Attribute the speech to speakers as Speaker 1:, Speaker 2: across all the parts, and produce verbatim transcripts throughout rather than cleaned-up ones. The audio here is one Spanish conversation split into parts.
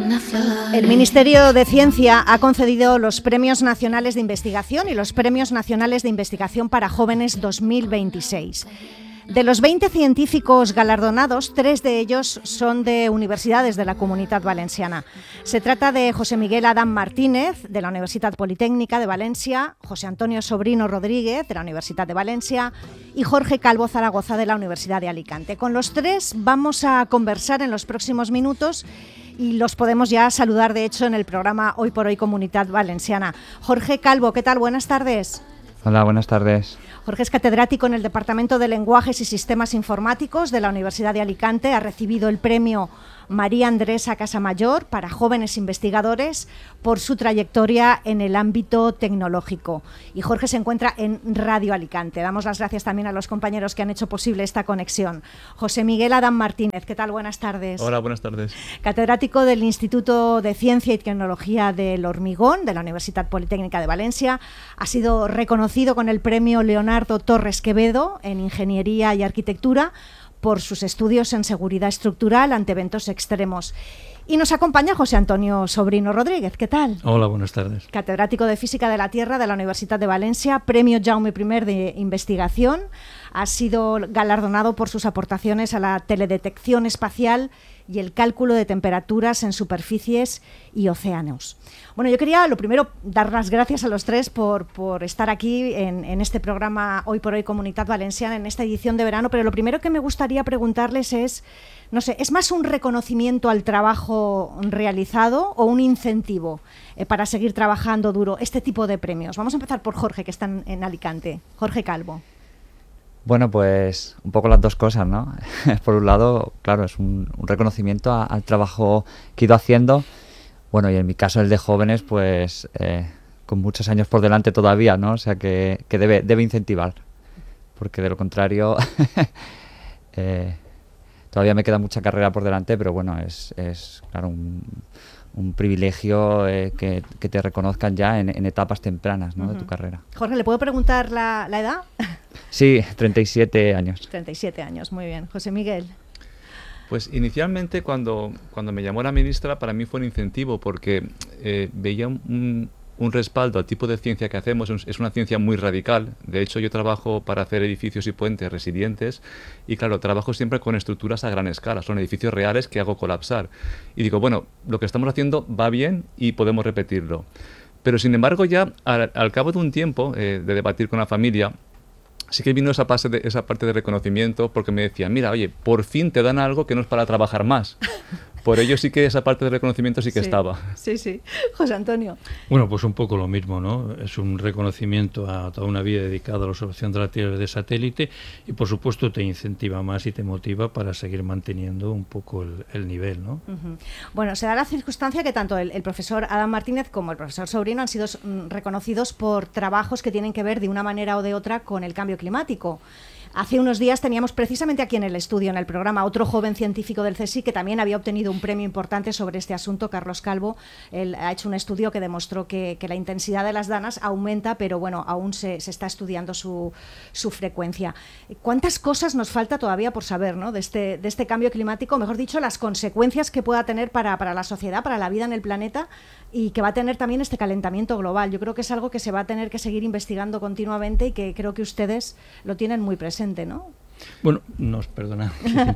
Speaker 1: El Ministerio de Ciencia ha concedido los Premios Nacionales de Investigación y los Premios Nacionales de Investigación para Jóvenes dos mil veintiséis. De los veinte científicos galardonados, tres de ellos son de universidades de la Comunitat Valenciana. Se trata de José Miguel Adam Martínez, de la Universitat Politécnica de Valencia, José Antonio Sobrino Rodríguez, de la Universidad de Valencia, y Jorge Calvo Zaragoza, de la Universidad de Alicante. Con los tres vamos a conversar en los próximos minutos y los podemos ya saludar, de hecho, en el programa Hoy por Hoy Comunitat Valenciana. Jorge Calvo, ¿qué tal? Buenas tardes.
Speaker 2: Hola, buenas tardes.
Speaker 1: Jorge es catedrático en el Departamento de Lenguajes y Sistemas Informáticos de la Universidad de Alicante. Ha recibido el premio María Andresa Casamayor para jóvenes investigadores por su trayectoria en el ámbito tecnológico. Y Jorge se encuentra en Radio Alicante. Damos las gracias también a los compañeros que han hecho posible esta conexión. José Miguel Adam Martínez, ¿qué tal? Buenas tardes.
Speaker 3: Hola, buenas tardes.
Speaker 1: Catedrático del Instituto de Ciencia y Tecnología del Hormigón de la Universidad Politécnica de Valencia. Ha sido reconocido con el premio Leonardo Torres Quevedo en Ingeniería y Arquitectura por sus estudios en seguridad estructural ante eventos extremos. Y nos acompaña José Antonio Sobrino Rodríguez. ¿Qué tal?
Speaker 4: Hola, buenas tardes.
Speaker 1: Catedrático de Física de la Tierra de la Universidad de Valencia, premio Jaume primero de Investigación. Ha sido galardonado por sus aportaciones a la teledetección espacial y el cálculo de temperaturas en superficies y océanos. Bueno, yo quería, lo primero, dar las gracias a los tres por, por estar aquí en, en este programa Hoy por Hoy Comunitat Valenciana, en esta edición de verano, pero lo primero que me gustaría preguntarles es, no sé, ¿es más un reconocimiento al trabajo realizado o un incentivo eh, para seguir trabajando duro este tipo de premios? Vamos a empezar por Jorge, que está en, en Alicante. Jorge Calvo.
Speaker 2: Bueno, pues un poco las dos cosas, ¿no? Por un lado, claro, es un, un reconocimiento a, al trabajo que he ido haciendo. Bueno, y en mi caso el de jóvenes, pues eh, con muchos años por delante todavía, ¿no? O sea que, que debe, debe incentivar, porque de lo contrario eh, todavía me queda mucha carrera por delante, pero bueno, es, es claro, un, un privilegio eh, que, que te reconozcan ya en, en etapas tempranas, ¿no? Uh-huh. De tu carrera.
Speaker 1: Jorge, ¿le puedo preguntar la, la edad?
Speaker 2: Sí, treinta y siete años.
Speaker 1: treinta y siete años, muy bien. José Miguel.
Speaker 3: Pues inicialmente cuando, cuando me llamó la ministra, para mí fue un incentivo porque eh, veía un, un respaldo al tipo de ciencia que hacemos. Es una ciencia muy radical. De hecho, yo trabajo para hacer edificios y puentes resilientes y claro, trabajo siempre con estructuras a gran escala. Son edificios reales que hago colapsar. Y digo, bueno, lo que estamos haciendo va bien y podemos repetirlo. Pero sin embargo, ya al, al cabo de un tiempo eh, de debatir con la familia, sí que vino esa, parte de, esa parte de reconocimiento porque me decían, mira, oye, por fin te dan algo que no es para trabajar más. Por ello sí que esa parte de reconocimiento sí que sí, estaba.
Speaker 1: Sí, sí. José Antonio.
Speaker 4: Bueno, pues un poco lo mismo, ¿no? Es un reconocimiento a toda una vida dedicada a la observación de la Tierra desde satélite y por supuesto te incentiva más y te motiva para seguir manteniendo un poco el, el nivel, ¿no?
Speaker 1: Uh-huh. Bueno, se da la circunstancia que tanto el, el profesor Adam Martínez como el profesor Sobrino han sido mm, reconocidos por trabajos que tienen que ver de una manera o de otra con el cambio climático. Hace unos días teníamos precisamente aquí en el estudio, en el programa, otro joven científico del CSIC que también había obtenido un premio importante sobre este asunto, Carlos Calvo. Él ha hecho un estudio que demostró que, que la intensidad de las danas aumenta, pero bueno, aún se, se está estudiando su, su frecuencia. ¿Cuántas cosas nos falta todavía por saber, ¿no? de, este, de este cambio climático? Mejor dicho, las consecuencias que pueda tener para, para la sociedad, para la vida en el planeta y que va a tener también este calentamiento global. Yo creo que es algo que se va a tener que seguir investigando continuamente y que creo que ustedes lo tienen muy presente, ¿no?
Speaker 4: Bueno, nos perdona,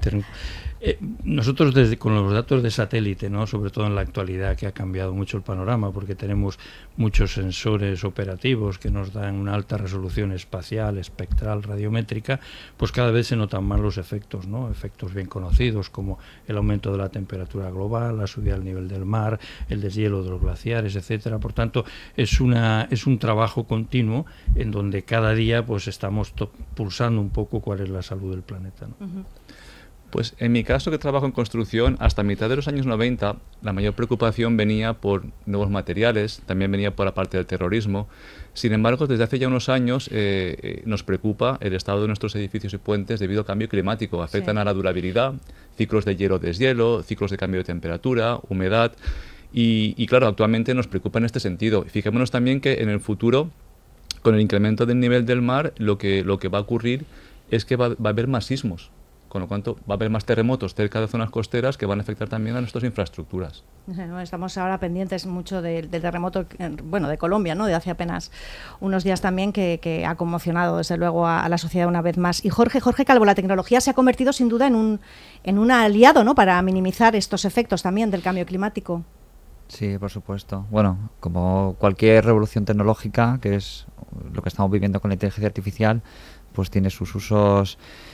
Speaker 4: eh, nosotros desde con los datos de satélite, ¿no? Sobre todo en la actualidad que ha cambiado mucho el panorama porque tenemos muchos sensores operativos que nos dan una alta resolución espacial, espectral, radiométrica, pues cada vez se notan más los efectos, ¿no? Efectos bien conocidos como el aumento de la temperatura global, la subida del nivel del mar, el deshielo de los glaciares, etcétera. Por tanto, es una es un trabajo continuo en donde cada día pues estamos to- pulsando un poco cuál es la salud del planeta, ¿no? Uh-huh.
Speaker 3: Pues en mi caso, que trabajo en construcción, hasta mitad de los años noventa, la mayor preocupación venía por nuevos materiales, también venía por la parte del terrorismo. Sin embargo, desde hace ya unos años eh, eh, nos preocupa el estado de nuestros edificios y puentes debido al cambio climático. Afectan sí. a la durabilidad, ciclos de hielo-deshielo, ciclos de cambio de temperatura, humedad. Y, y claro, actualmente nos preocupa en este sentido. Fijémonos también que en el futuro, con el incremento del nivel del mar, lo que, lo que va a ocurrir es que va, va a haber más sismos. con lo cual va a haber más terremotos cerca de zonas costeras que van a afectar también a nuestras infraestructuras.
Speaker 1: Estamos ahora pendientes mucho del, del terremoto, bueno, de Colombia, ¿no? De hace apenas unos días también, que, que ha conmocionado desde luego a, a la sociedad una vez más. Y Jorge, Jorge Calvo, la tecnología se ha convertido sin duda en un, en un aliado, ¿no? Para minimizar estos efectos también del cambio climático.
Speaker 2: Sí, por supuesto. Bueno, como cualquier revolución tecnológica, que es lo que estamos viviendo con la inteligencia artificial, pues tiene sus usos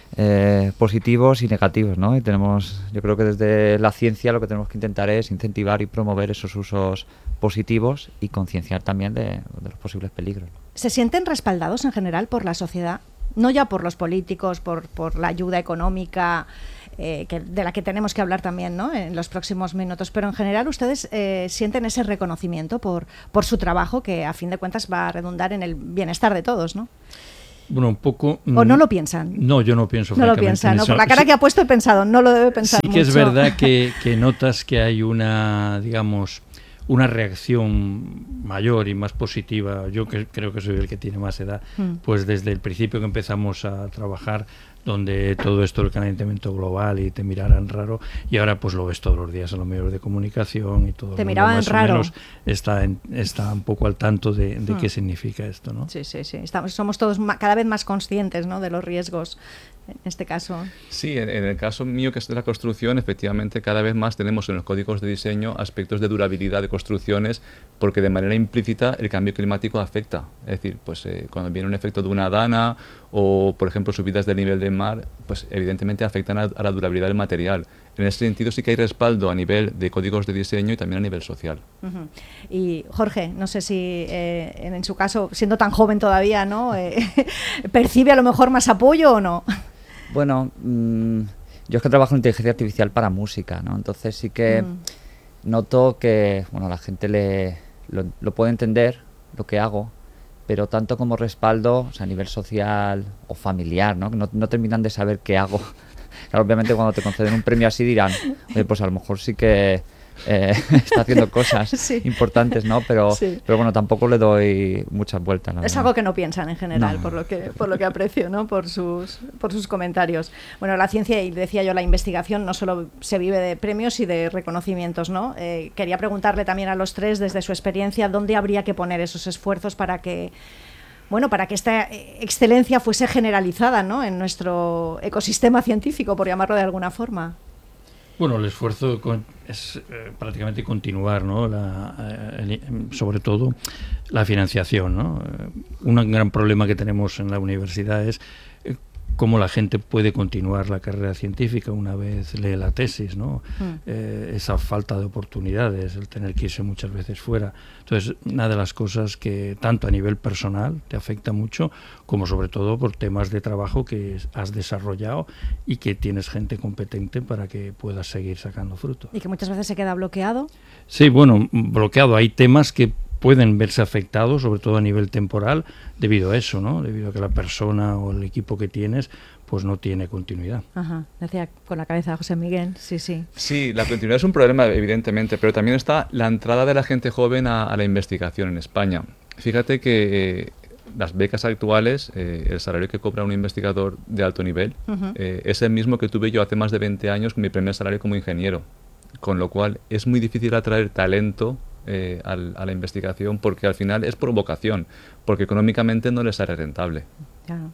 Speaker 2: eh, positivos y negativos, ¿no? Y tenemos, yo creo que desde la ciencia lo que tenemos que intentar es incentivar y promover esos usos positivos y concienciar también de, de los posibles peligros.
Speaker 1: ¿Se sienten respaldados en general por la sociedad? No ya por los políticos, por, por la ayuda económica, eh, que, de la que tenemos que hablar también, ¿no? En los próximos minutos, pero en general ustedes eh, sienten ese reconocimiento por, por su trabajo, que a fin de cuentas va a redundar en el bienestar de todos, ¿no?
Speaker 4: Bueno, un poco...
Speaker 1: ¿O no lo piensan?
Speaker 4: No, yo no pienso.
Speaker 1: No lo piensan, ¿no? Por la cara
Speaker 4: sí,
Speaker 1: que ha puesto he pensado, no lo debe pensar
Speaker 4: sí
Speaker 1: mucho.
Speaker 4: que es verdad que, que notas que hay una, digamos, una reacción mayor y más positiva. Yo que creo que soy el que tiene más edad, mm. pues desde el principio que empezamos a trabajar, donde todo esto del calentamiento global y te miraran raro, y ahora pues lo ves todos los días en los medios de comunicación y todo.
Speaker 1: Te miraban
Speaker 4: más
Speaker 1: raro.
Speaker 4: O menos está, en, está un poco al tanto de, de mm. qué significa esto, ¿no?
Speaker 1: Sí, sí, sí. Estamos, somos todos ma- cada vez más conscientes, ¿no? De los riesgos. En este caso.
Speaker 3: Sí, en, en el caso mío, que es de la construcción, efectivamente cada vez más tenemos en los códigos de diseño aspectos de durabilidad de construcciones, porque de manera implícita el cambio climático afecta. Es decir, pues eh, cuando viene un efecto de una dana o, por ejemplo, subidas del nivel del mar, pues evidentemente afectan a, a la durabilidad del material. En ese sentido sí que hay respaldo a nivel de códigos de diseño y también a nivel social.
Speaker 1: Uh-huh. Y Jorge, no sé si eh, en, en su caso, siendo tan joven todavía, ¿no? Eh, ¿percibe a lo mejor más apoyo o no?
Speaker 2: Bueno, mmm, yo es que trabajo en inteligencia artificial para música, ¿no? Entonces sí que mm. noto que, bueno, la gente le, lo, lo puede entender, lo que hago, pero tanto como respaldo, o sea, a nivel social o familiar, ¿no? No, no terminan de saber qué hago. Claro, obviamente cuando te conceden un premio así dirán, oye, pues a lo mejor sí que eh, está haciendo cosas sí. importantes, ¿no? Pero, sí. pero bueno, tampoco le doy muchas vueltas.
Speaker 1: Es verdad. Algo que no piensan en general, no. por lo que por lo que aprecio, ¿no? Por sus por sus comentarios. Bueno, la ciencia, y decía yo, la investigación no solo se vive de premios y de reconocimientos, ¿no? Eh, quería preguntarle también a los tres, desde su experiencia, ¿dónde habría que poner esos esfuerzos para que bueno, para que esta excelencia fuese generalizada, ¿no? En nuestro ecosistema científico, por llamarlo de alguna forma?
Speaker 4: Bueno, el esfuerzo es eh, prácticamente continuar, ¿no? La, eh, el, sobre todo la financiación, ¿no? Un gran problema que tenemos en la universidad es eh, cómo la gente puede continuar la carrera científica una vez lee la tesis, ¿no? Mm. Eh, esa falta de oportunidades, el tener que irse muchas veces fuera. Entonces, una de las cosas que tanto a nivel personal te afecta mucho, como sobre todo por temas de trabajo que has desarrollado y que tienes gente competente para que puedas seguir sacando fruto.
Speaker 1: Y que muchas veces se queda bloqueado.
Speaker 4: Sí, bueno, bloqueado. Hay temas que pueden verse afectados, sobre todo a nivel temporal, debido a eso, ¿no? Debido a que la persona o el equipo que tienes pues no tiene continuidad.
Speaker 1: Ajá, decía con la cabeza José Miguel, sí, sí.
Speaker 3: Sí, la continuidad es un problema, evidentemente, pero también está la entrada de la gente joven a, a la investigación en España. Fíjate que eh, las becas actuales, eh, el salario que cobra un investigador de alto nivel, uh-huh. eh, es el mismo que tuve yo hace más de veinte años con mi primer salario como ingeniero, con lo cual es muy difícil atraer talento eh, al, a la investigación, porque al final es por vocación, porque económicamente no les sale rentable.
Speaker 1: Claro.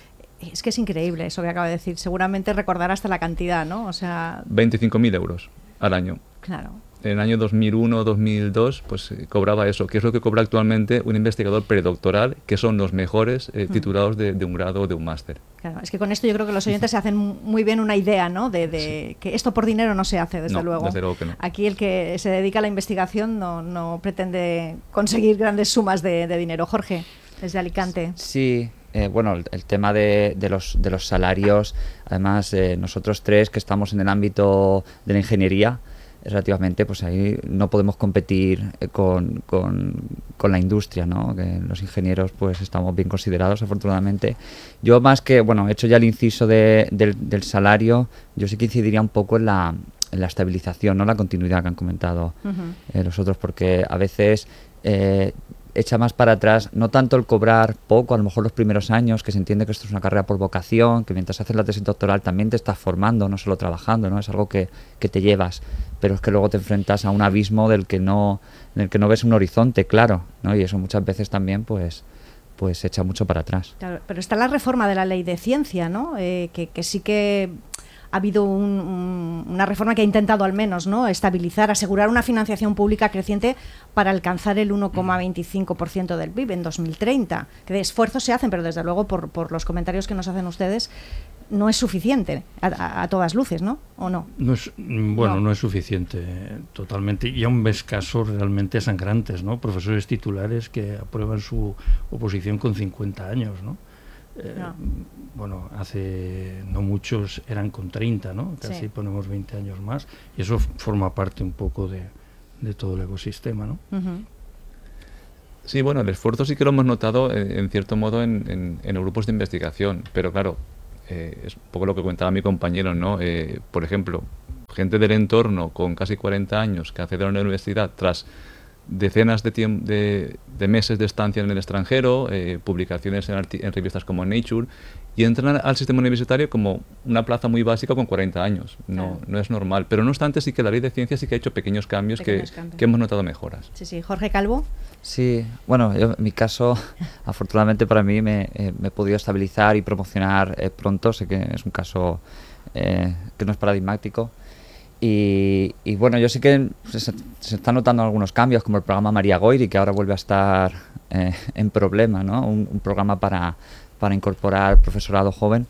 Speaker 1: Es que es increíble eso que acaba de decir. Seguramente recordar hasta la cantidad, ¿no? O sea...
Speaker 3: veinticinco mil euros al año.
Speaker 1: Claro.
Speaker 3: En el año dos mil uno, dos mil dos, pues eh, cobraba eso, que es lo que cobra actualmente un investigador predoctoral, que son los mejores eh, titulados de, de un grado o de un máster.
Speaker 1: Claro, es que con esto yo creo que los oyentes se hacen muy bien una idea, ¿no? De, de sí. que esto por dinero no se hace, desde
Speaker 3: no,
Speaker 1: luego.
Speaker 3: Desde luego que no.
Speaker 1: Aquí el que se dedica a la investigación no, no pretende conseguir grandes sumas de, de dinero. Jorge, desde Alicante.
Speaker 2: Sí. Eh, bueno, el, el tema de, de, los, de los salarios, además eh, nosotros tres que estamos en el ámbito de la ingeniería, relativamente, pues ahí no podemos competir eh, con, con, con la industria, ¿no? Que los ingenieros pues estamos bien considerados, afortunadamente. Yo más que, bueno, he hecho ya el inciso de, del, del salario, yo sí que incidiría un poco en la, en la estabilización, ¿no? La continuidad que han comentado uh-huh. eh, los otros, porque a veces... Eh, echa más para atrás, no tanto el cobrar poco, a lo mejor los primeros años, que se entiende que esto es una carrera por vocación, que mientras haces la tesis doctoral también te estás formando, no solo trabajando, ¿no? Es algo que, que te llevas, pero es que luego te enfrentas a un abismo del que no, del que no ves un horizonte claro, ¿no? Y eso muchas veces también pues, pues echa mucho para atrás.
Speaker 1: Claro, pero está la reforma de la ley de ciencia, ¿no? Eh, que, que sí que ha habido un, un, una reforma que ha intentado al menos, ¿no?, estabilizar, asegurar una financiación pública creciente para alcanzar el uno coma veinticinco por ciento del P I B en dos mil treinta. Que de esfuerzos se hacen, pero desde luego por, por los comentarios que nos hacen ustedes no es suficiente a, a, a todas luces, ¿no? ¿O no?
Speaker 4: No es, bueno, no. no es suficiente eh, totalmente. Y aún ves casos realmente sangrantes, ¿no? Profesores titulares que aprueban su oposición con cincuenta años, ¿no? Eh, no. Bueno, hace no muchos eran con treinta, ¿no? Casi sí. Ponemos veinte años más, y eso forma parte un poco de, de todo el ecosistema, ¿no?
Speaker 1: Uh-huh.
Speaker 3: Sí, bueno, el esfuerzo sí que lo hemos notado en, en cierto modo en, en, en grupos de investigación, pero claro, eh, es un poco lo que comentaba mi compañero, ¿no? Eh, por ejemplo, gente del entorno con casi cuarenta años que accede a una universidad tras decenas de, de, de meses de estancia en el extranjero, eh, publicaciones en, en revistas como Nature, y entran al sistema universitario como una plaza muy básica con cuarenta años. No, claro. no es normal. Pero no obstante, sí que la ley de ciencia sí que ha hecho pequeños cambios, pequeños que, cambios. que hemos notado mejoras.
Speaker 1: Sí, sí. Jorge Calvo.
Speaker 2: Sí, bueno, yo, en mi caso, afortunadamente para mí me, eh, me he podido estabilizar y promocionar eh, pronto. Sé que es un caso eh, que no es paradigmático. Y, y bueno, yo sí que se, se están notando algunos cambios, como el programa María Goyri, que ahora vuelve a estar eh, en problema, ¿no? Un, un programa para, para incorporar profesorado joven.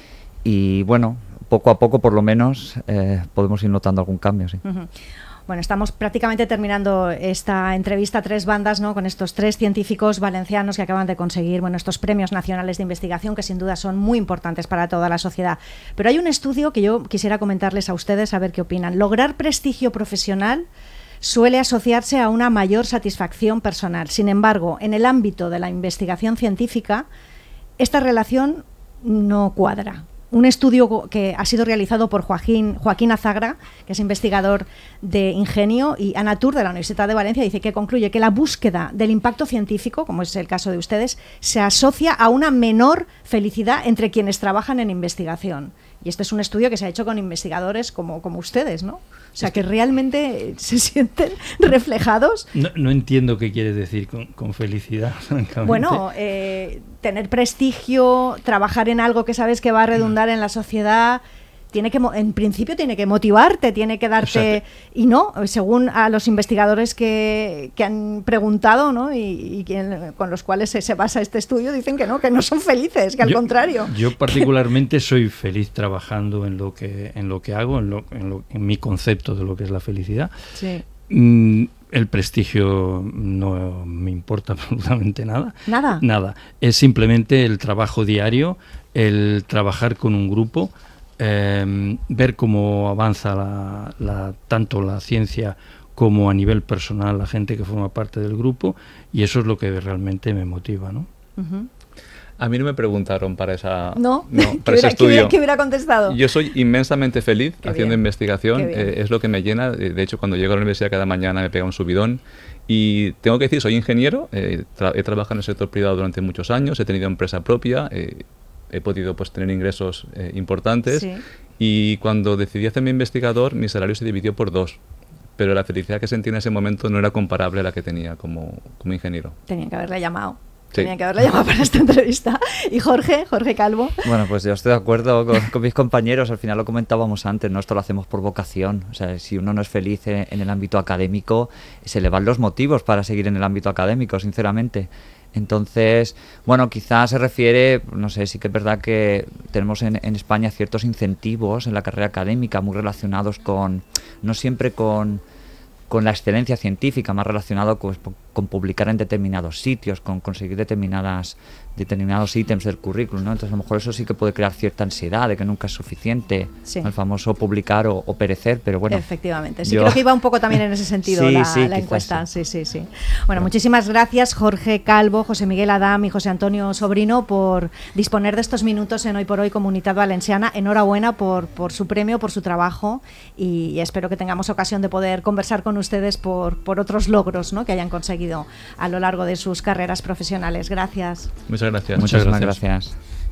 Speaker 2: Y bueno, poco a poco, por lo menos, eh, podemos ir notando algún cambio, sí.
Speaker 1: Uh-huh. Bueno, estamos prácticamente terminando esta entrevista a tres bandas, ¿no?, con estos tres científicos valencianos que acaban de conseguir, bueno, estos premios nacionales de investigación que sin duda son muy importantes para toda la sociedad. Pero hay un estudio que yo quisiera comentarles a ustedes, a ver qué opinan. Lograr prestigio profesional suele asociarse a una mayor satisfacción personal. Sin embargo, en el ámbito de la investigación científica, esta relación no cuadra. Un estudio que ha sido realizado por Joaquín, Joaquín Azagra, que es investigador de Ingenio, y Ana Tur, de la Universidad de Valencia, dice que concluye que la búsqueda del impacto científico, como es el caso de ustedes, se asocia a una menor felicidad entre quienes trabajan en investigación. Y este es un estudio que se ha hecho con investigadores como, como ustedes, ¿no? O sea, que realmente se sienten reflejados.
Speaker 4: No, no entiendo qué quieres decir con, con felicidad, francamente.
Speaker 1: Bueno, eh, tener prestigio, trabajar en algo que sabes que va a redundar en la sociedad, tiene que, en principio tiene que motivarte, tiene que darte... Y no, según a los investigadores que, que han preguntado, ¿no?, y, y quien, con los cuales se, se basa este estudio, dicen que no, que no son felices, que al
Speaker 4: yo,
Speaker 1: contrario.
Speaker 4: Yo particularmente soy feliz trabajando en lo que, en lo que hago, en, lo, en, lo, en mi concepto de lo que es la felicidad.
Speaker 1: Sí.
Speaker 4: Mm, el prestigio no me importa absolutamente nada.
Speaker 1: ¿Nada?
Speaker 4: Nada. Es simplemente el trabajo diario, el trabajar con un grupo, Eh, ver cómo avanza la, la, tanto la ciencia como a nivel personal la gente que forma parte del grupo, y eso es lo que realmente me motiva, ¿no?
Speaker 1: Uh-huh.
Speaker 3: A mí no me preguntaron para esa
Speaker 1: no,
Speaker 3: no para ese estudio.
Speaker 1: ¿Qué hubiera, ¿Qué hubiera contestado?
Speaker 3: Yo soy inmensamente feliz
Speaker 1: Qué
Speaker 3: haciendo
Speaker 1: bien.
Speaker 3: investigación, eh, es lo que me llena. De hecho, cuando llego a la universidad cada mañana me pega un subidón. Y tengo que decir, soy ingeniero, eh, tra- he trabajado en el sector privado durante muchos años, he tenido empresa propia, eh, he podido pues tener ingresos eh, importantes,
Speaker 1: Sí.
Speaker 3: Y cuando decidí hacerme investigador mi salario se dividió por dos, pero la felicidad que sentí en ese momento no era comparable a la que tenía como, como ingeniero.
Speaker 1: Tenían que haberle llamado.
Speaker 3: Sí.
Speaker 1: Tenían que haberle llamado para esta entrevista. ¿Y Jorge? Jorge Calvo.
Speaker 2: Bueno, pues yo estoy de acuerdo con, con mis compañeros. Al final lo comentábamos antes, ¿no? Esto lo hacemos por vocación. O sea, si uno no es feliz en, en el ámbito académico, se le van los motivos para seguir en el ámbito académico, sinceramente. Entonces, bueno, quizás se refiere, no sé, sí que es verdad que tenemos en, en España ciertos incentivos en la carrera académica muy relacionados con, no siempre con, con la excelencia científica, más relacionado con, con publicar en determinados sitios, con conseguir determinadas determinados ítems del currículum, ¿no? Entonces a lo mejor eso sí que puede crear cierta ansiedad de que nunca es suficiente,
Speaker 1: Sí.
Speaker 2: el famoso publicar o, o perecer, pero bueno.
Speaker 1: Efectivamente, sí,
Speaker 2: yo...
Speaker 1: creo que iba un poco también en ese sentido
Speaker 2: Sí,
Speaker 1: la,
Speaker 2: sí,
Speaker 1: la
Speaker 2: quizás
Speaker 1: encuesta.
Speaker 2: sí.
Speaker 1: Sí, sí, sí. Bueno, muchísimas gracias Jorge Calvo, José Miguel Adam y José Antonio Sobrino por disponer de estos minutos en Hoy por Hoy Comunidad Valenciana. Enhorabuena por, por su premio, por su trabajo, y espero que tengamos ocasión de poder conversar con ustedes por, por otros logros, ¿no?, que hayan conseguido conseguido a lo largo de sus carreras profesionales. Gracias.
Speaker 3: Muchas gracias.
Speaker 2: Muchas
Speaker 4: Muchas
Speaker 2: gracias.
Speaker 4: gracias.